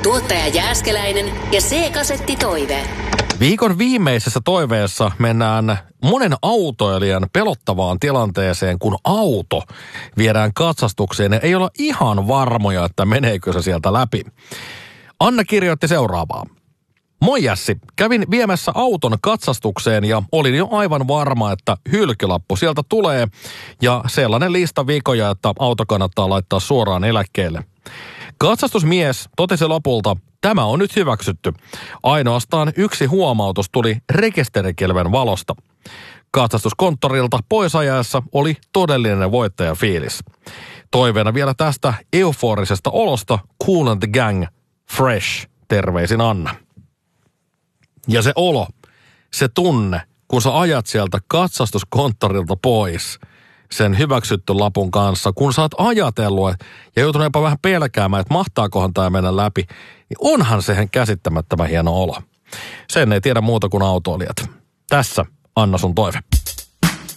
Tuottaja Jääskeläinen ja C-kasetti Toive. Viikon viimeisessä toiveessa mennään monen autoilijan pelottavaan tilanteeseen, kun auto viedään katsastukseen ja ei olla ihan varmoja, että meneekö se sieltä läpi. Anna kirjoitti seuraavaa. Moi Jässi, kävin viemässä auton katsastukseen ja olin jo aivan varma, että hylkylappu sieltä tulee ja sellainen lista vikoja, että auto kannattaa laittaa suoraan eläkkeelle. Katsastusmies totesi lopulta, tämä on nyt hyväksytty. Ainoastaan yksi huomautus tuli rekisterikilven valosta. Katsastuskonttorilta pois ajaessa oli todellinen voittajafiilis. Toiveena vielä tästä euforisesta olosta Kool and the Gang Fresh. Terveisin Anna. Ja se olo, se tunne, kun sä ajat sieltä katsastuskonttorilta pois sen hyväksytty lapun kanssa, kun sä oot ajatellut ja joutunut jopa vähän pelkäämään, että mahtaakohan tämä mennä läpi, niin onhan se käsittämättömän hieno olo. Sen ei tiedä muuta kuin autoilijat. Tässä Anna sun toive.